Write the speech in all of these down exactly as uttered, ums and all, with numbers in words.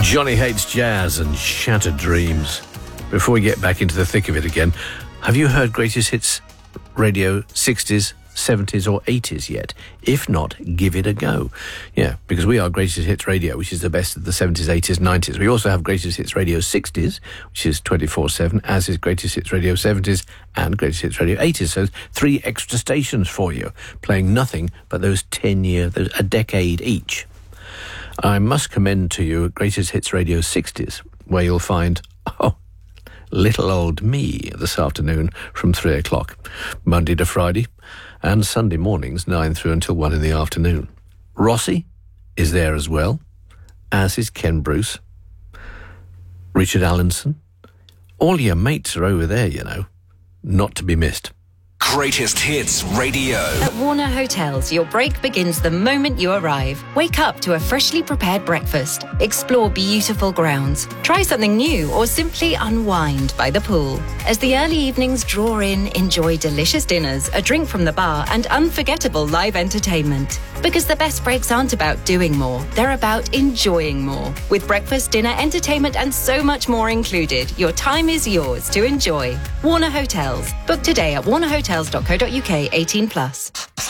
Johnny Hates Jazz and Shattered Dreams. Before we get back into the thick of it again, have you heard Greatest Hits Radio sixties, seventies or eighties yet? If not, give it a go. Yeah, because we are Greatest Hits Radio, which is the best of the seventies, eighties, nineties. We also have Greatest Hits Radio sixties, which is twenty-four seven, as is Greatest Hits Radio seventies and Greatest Hits Radio eighties. So three extra stations for you, playing nothing but those ten year, those, a decade each. I must commend to you Greatest Hits Radio sixties, where you'll find, oh, Little Old Me this afternoon from three o'clock, Monday to Friday, and Sunday mornings, nine through until one in the afternoon. Rossi is there as well, as is Ken Bruce, Richard Allenson. All your mates are over there, you know. Not to be missed. Greatest Hits Radio. At Warner Hotels, your break begins the moment you arrive. Wake up to a freshly prepared breakfast. Explore beautiful grounds. Try something new or simply unwind by the pool. As the early evenings draw in, enjoy delicious dinners, a drink from the bar and unforgettable live entertainment. Because the best breaks aren't about doing more, they're about enjoying more. With breakfast, dinner, entertainment and so much more included, your time is yours to enjoy. Warner Hotels. Book today at warner hotels dot co dot uk, eighteen plus.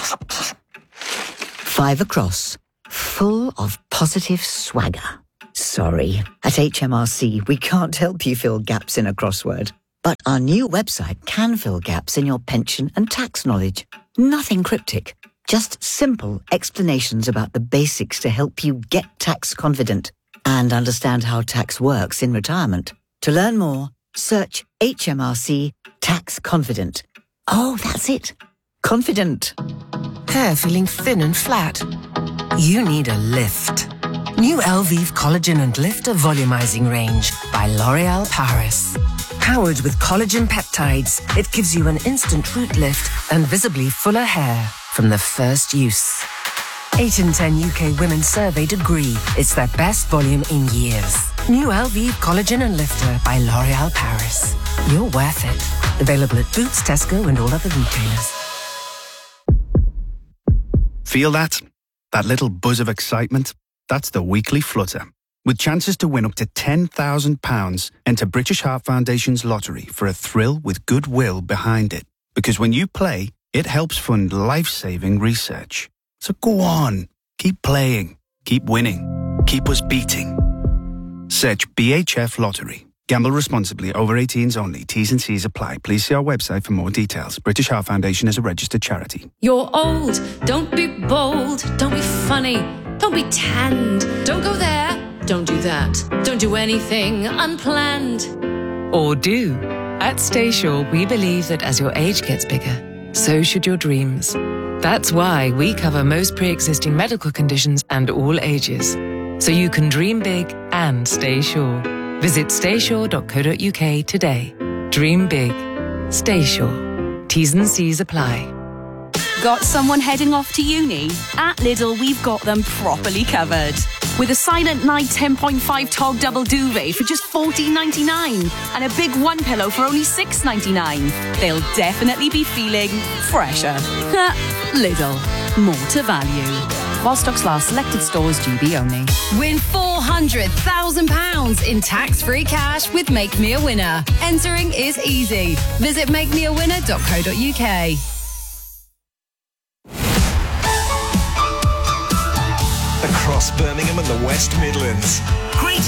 Five across, full of positive swagger. Sorry, at H M R C we can't help you fill gaps in a crossword. But our new website can fill gaps in your pension and tax knowledge. Nothing cryptic, just simple explanations about the basics to help you get tax confident and understand how tax works in retirement. To learn more, search H M R C Tax Confident. Oh, that's it. Confident. Hair feeling thin and flat? You need a lift. New Elvive Collagen and Lifter Volumizing Range by L'Oréal Paris. Powered with collagen peptides, it gives you an instant root lift and visibly fuller hair from the first use. eight in ten U K women surveyed agree it's their best volume in years. New Elvive Collagen and Lifter by L'Oréal Paris. You're worth it. Available at Boots, Tesco and all other retailers. Feel that? That little buzz of excitement? That's the weekly flutter. With chances to win up to ten thousand pounds, enter British Heart Foundation's lottery for a thrill with goodwill behind it. Because when you play, it helps fund life-saving research. So go on, keep playing, keep winning, keep us beating. Search B H F Lottery. Gamble responsibly. Over eighteens only. T's and C's apply. Please see our website for more details. British Heart Foundation is a registered charity. You're old. Don't be bold. Don't be funny. Don't be tanned. Don't go there. Don't do that. Don't do anything unplanned. Or do. At Staysure, we believe that as your age gets bigger, so should your dreams. That's why we cover most pre-existing medical conditions and all ages. So you can dream big and stay sure. Visit staysure dot co dot uk today. Dream big. Stay sure. T's and C's apply. Got someone heading off to uni? At Lidl, we've got them properly covered. With a Silent Night ten point five Tog Double Duvet for just fourteen ninety-nine and a big one pillow for only six ninety-nine. They'll definitely be feeling fresher. Lidl. More to value. While stocks last, selected stores do be only. Win four hundred thousand pounds in tax-free cash with Make Me a Winner. Entering is easy. Visit make me a winner dot co dot uk. Across Birmingham and the West Midlands. Great